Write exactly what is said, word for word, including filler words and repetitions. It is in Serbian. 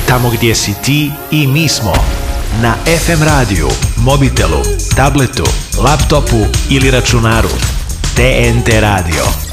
Tamo gdje si ti i mi smo. Na ef em radiju, mobitelu, tabletu, laptopu ili računaru. T N T radio.